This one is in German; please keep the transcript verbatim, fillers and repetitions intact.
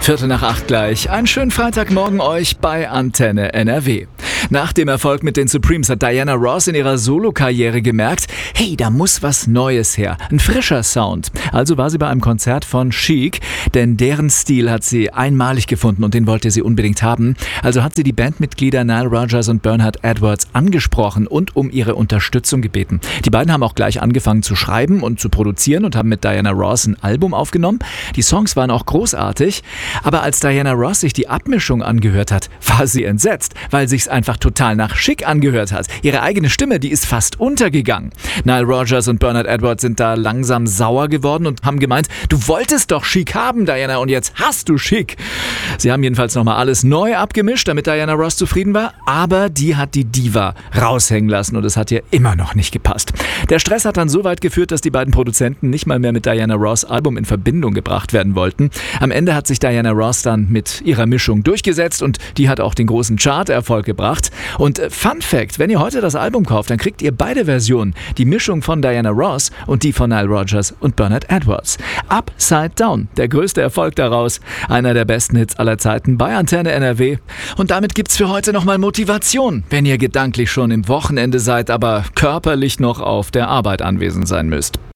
Viertel nach acht gleich. Einen schönen Freitagmorgen euch bei Antenne N R W. Nach dem Erfolg mit den Supremes hat Diana Ross in ihrer Solokarriere gemerkt, hey, da muss was Neues her. Ein frischer Sound. Also war sie bei einem Konzert von Chic, denn deren Stil hat sie einmalig gefunden und den wollte sie unbedingt haben. Also hat sie die Bandmitglieder Nile Rodgers und Bernard Edwards angesprochen und um ihre Unterstützung gebeten. Die beiden haben auch gleich angefangen zu schreiben und zu produzieren und haben mit Diana Ross ein Album aufgenommen. Die Songs waren auch großartig, aber als Diana Ross sich die Abmischung angehört hat, war sie entsetzt, weil sich's einfach total nach Chic angehört hat. Ihre eigene Stimme, die ist fast untergegangen. Nile Rodgers und Bernard Edwards sind da langsam sauer geworden und haben gemeint, du wolltest doch Chic haben, Diana, und jetzt hast du Chic. Sie haben jedenfalls nochmal alles neu abgemischt, damit Diana Ross zufrieden war, aber die hat die Diva raushängen lassen und es hat ihr immer noch nicht gepasst. Der Stress hat dann so weit geführt, dass die beiden Produzenten nicht mal mehr mit Diana Ross' Album in Verbindung gebracht werden wollten. Am Ende hat sich Diana Ross dann mit ihrer Mischung durchgesetzt und die hat auch den großen Chart-Erfolg gebracht. Und Fun Fact, wenn ihr heute das Album kauft, dann kriegt ihr beide Versionen, die Mischung von Diana Ross und die von Nile Rodgers und Bernard Edwards. Upside Down, der größte Erfolg daraus, einer der besten Hits aller Zeiten bei Antenne N R W. Und damit gibt's für heute nochmal Motivation, wenn ihr gedanklich schon im Wochenende seid, aber körperlich noch auf der Arbeit anwesend sein müsst.